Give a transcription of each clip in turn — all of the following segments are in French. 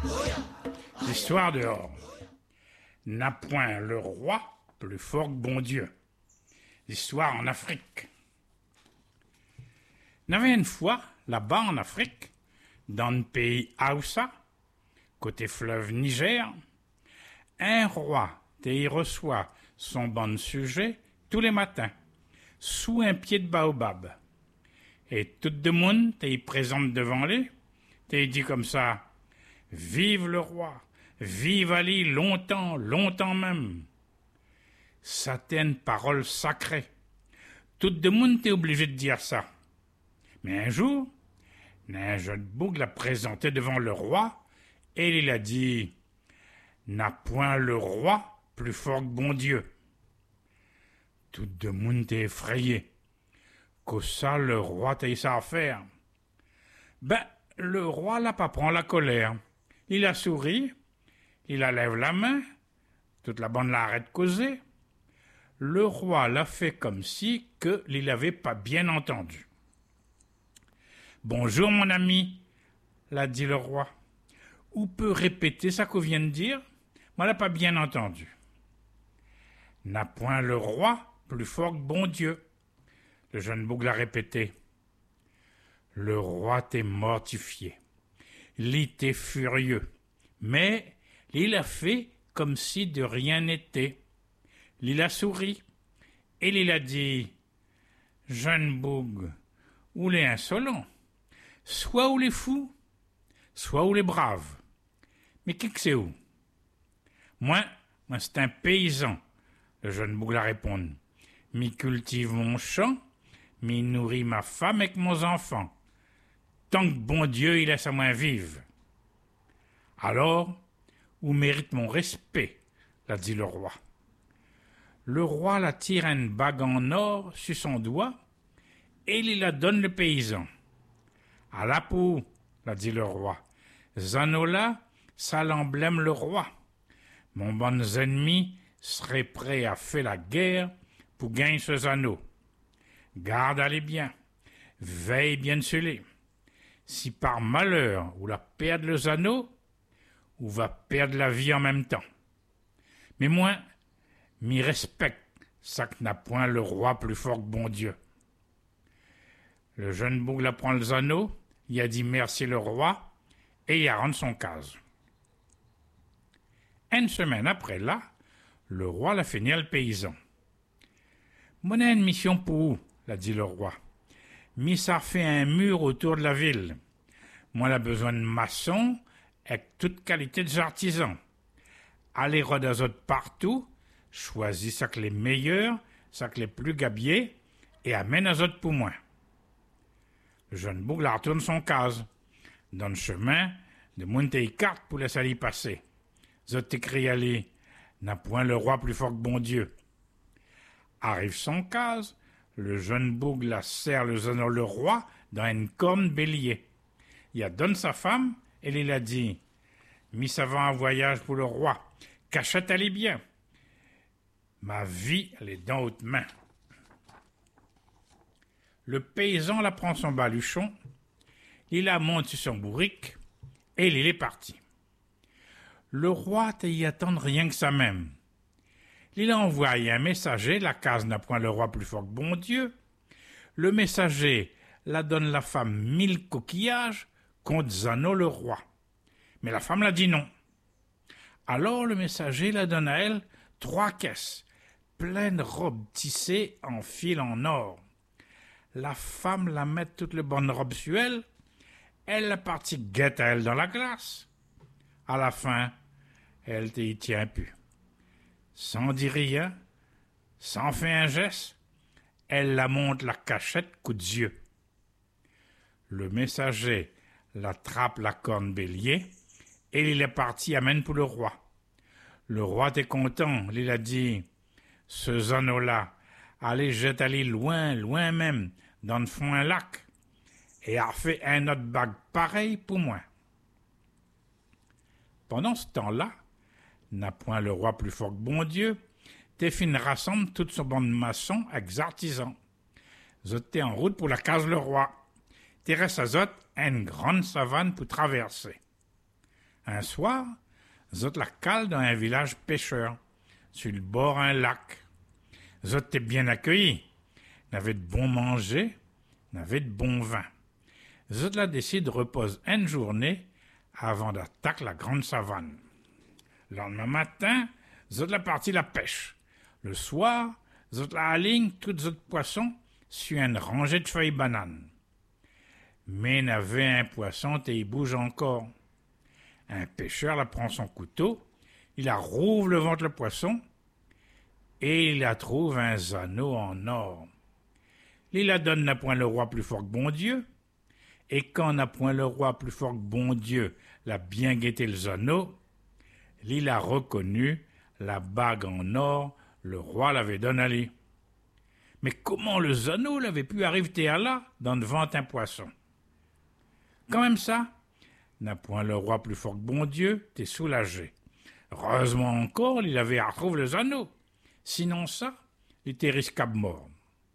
L'histoire dehors. N'a point le roi plus fort que bon Dieu. L'histoire en Afrique. N'avait une fois, là-bas en Afrique, dans le pays Haoussa, côté fleuve Niger, un roi y reçoit son bon sujet tous les matins, sous un pied de baobab. Et tout le monde y présente devant lui, y dit comme ça, « Vive le roi, vive Ali longtemps, longtemps même !» Ça t'est une parole sacrée. Tout le monde est obligé de dire ça. Mais un jour, un jeune bouc l'a présenté devant le roi et il a dit « N'a point le roi plus fort que bon Dieu ?» Tout le monde est effrayé. Que ça, le roi t'a ça à faire. Ben, le roi là pas prend la colère. Il a souri, il a lève la main, toute la bande l'arrête de causer. Le roi l'a fait comme si que il l'avait pas bien entendu. Bonjour mon ami, l'a dit le roi. Ou peut répéter ça qu'on vient de dire? Moi l'a pas bien entendu. N'a point le roi plus fort que bon Dieu. Le jeune bouc l'a répété. Le roi t'est mortifié. Il était furieux. Mais il a fait comme si de rien n'était. Il a souri. Et il a dit, jeune bouc, ou les insolents, soit ou les fous, soit ou les braves. Mais qui que c'est où? Moi, c'est un paysan, le jeune bouc l'a répondu. Mi cultive mon champ, mi nourrit ma femme avec mon enfant. Tant que bon Dieu il laisse à moi vivre. Alors, où mérite mon respect, l'a dit le roi. Le roi la tire une bague en or sur son doigt et il la donne le paysan. À la peau, l'a dit le roi. Zanola, ça l'emblème le roi. Mon bon ennemi serait prêt à faire la guerre pour gagner ce anneau. Garde-les bien, veille bien sur les. Si par malheur ou la perdre les anneaux, ou va perdre la vie en même temps. Mais moi, m'y respecte, ça que n'a point le roi plus fort que bon Dieu. Le jeune bouc la prend les anneaux, il a dit merci le roi, et il a rendu son case. Une semaine après là, le roi l'a fini le paysan. Mon a une mission pour vous, l'a dit le roi. Mais ça fait un mur autour de la ville. Moi, j'ai besoin de maçons avec toute qualité des artisans. Allez rodez partout, choisis ça que les meilleurs, ça que les plus gabiers, et amène à autres pour moi. Le jeune bouc la retourne son case. Dans le chemin, de monter carte pour laisser y passer. Zot écrit aller, n'a point le roi plus fort que bon Dieu. Arrive son case, le jeune bouc la serre le roi dans une corne bélier. Il a donné sa femme et il a dit « Mi ça va en voyage pour le roi, cachette allez bien. Ma vie, elle est dans haute main. » Le paysan la prend son baluchon, il la monte sur son bourrique et il est parti. Le roi y attend rien que ça même. Il a envoyé un messager, la case n'a point le roi plus fort que bon Dieu. Le messager la donne la femme 1000 coquillages contre Zano le roi. Mais la femme l'a dit non. Alors le messager la donne à elle 3 caisses, pleines de robes tissées en fil en or. La femme la met toutes les bonnes robes sur elle, elle la partie guette à elle dans la glace. À la fin, elle y tient plus. Sans dire rien, sans faire un geste, elle la monte la cachette coup de yeux. Le messager l'attrape la corne bélier et il est parti amène pour le roi. Le roi était content, il a dit « Ce Zano-là, allez jeter loin, loin même, dans le fond un lac, et a fait un autre bague pareil pour moi. » Pendant ce temps-là, n'a point le roi plus fort que bon Dieu, Téphine rassemble toute son bande de maçons avec artisans. Zot t'es en route pour la case le roi. T'es reste à zot une grande savane pour traverser. Un soir, zot la cale dans un village pêcheur, sur le bord d'un lac. Zot étaient bien accueillis, n'avaient de bon manger, n'avaient de bon vin. Zot la décide repose une journée avant d'attaquer la grande savane. Le lendemain matin, zot la partie la pêche. Le soir, zot la aligne toutes autres poissons sur une rangée de feuilles bananes. Mais n'avait un poisson et il bouge encore. Un pêcheur la prend son couteau, il la rouvre le ventre le poisson et il la trouve un anneau en or. Il la donne n'a point le roi plus fort que bon Dieu, et quand n'a point le roi plus fort que bon Dieu l'a bien guetté le anneau, il a reconnu la bague en or, le roi l'avait donné à lui. Mais comment le anneau l'avait pu arriver à là, dans devant un poisson? Quand même ça, n'a point le roi plus fort que bon Dieu, t'es soulagé. Heureusement encore, il avait à retrouver les anneaux. Sinon ça, il était risquable mort.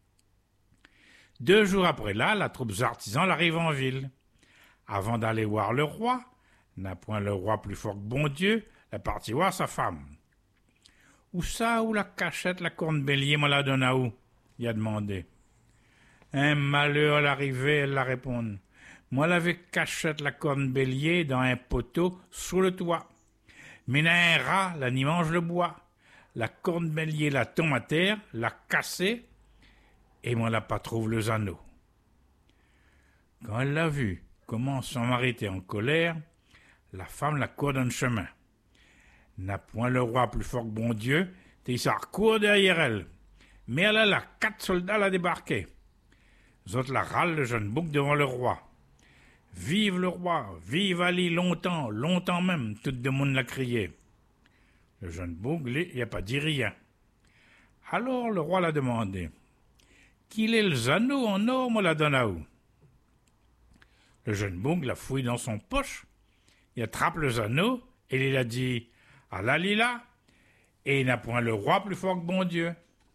2 jours après là, la troupe artisans arrive en ville. Avant d'aller voir le roi, n'a point le roi plus fort que bon Dieu, la partie voir sa femme. Où ça, où la cachette, la corne bélier, me la donne à où? Il a demandé. Un malheur à l'arrivée, elle la répond. Moi, l'avais cachette la corne bélier dans un poteau sous le toit. Mais un rat, la n'y mange le bois. La corne bélier la tombe à terre, l'a cassée, et moi la pas trouve les anneaux. Quand elle l'a vu comment son mari était en colère, la femme la court dans le chemin. N'a point le roi plus fort que bon Dieu, et ça court derrière elle. Mais elle a là 4 soldats la débarquer. Les autres la râlent le jeune bouc devant le roi. Vive le roi, vive Ali longtemps, longtemps même, tout le monde l'a crié. Le jeune bouc, il n'a pas dit rien. Alors le roi l'a demandé. Qu'il est les anneaux en or, me la donne à où? Le jeune bouc la fouille dans son poche, il attrape les anneaux et il a dit à la lila, et il n'a point le roi plus fort que bon Dieu.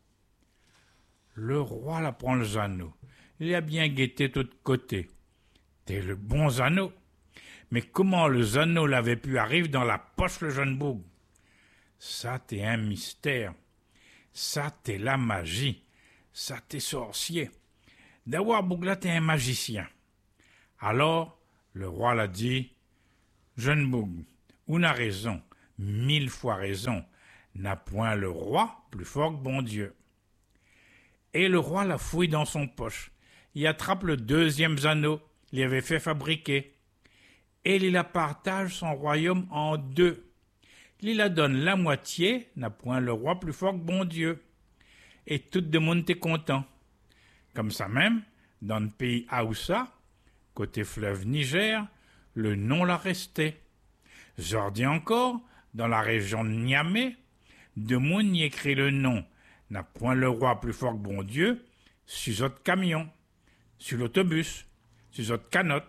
Le roi la prend les anneaux, il a bien guetté de tous côtés. T'es le bon anneau. Mais comment les anneaux l'avaient pu arriver dans la poche le jeune bouc? Ça t'est un mystère, ça t'est la magie. Ça t'es sorcier. D'avoir Bougla t'es un magicien. Alors, le roi l'a dit, jeune Boug, on a raison, 1000 fois raison, n'a point le roi plus fort que bon Dieu. Et le roi la fouille dans son poche. Il attrape le 2e anneau, il avait fait fabriquer. Et il la partage son royaume en 2. Il la donne la moitié, n'a point le roi plus fort que bon Dieu. Et tout le monde est content. Comme ça même, dans le pays Aoussa, côté fleuve Niger, le nom l'a resté. Jordi encore, dans la région de Niamey, de monde y écrit le nom, n'a point le roi plus fort que bon Dieu, sur votre camion, sur l'autobus, sur votre canotte.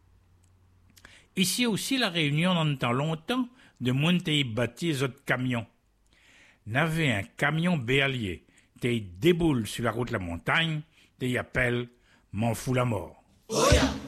Ici aussi, la Réunion, dans le temps longtemps, de monde y bâti votre camion. N'avait un camion béalier. T'es déboule sur la route de la montagne, t'es appelle m'en fous la mort. Oh yeah.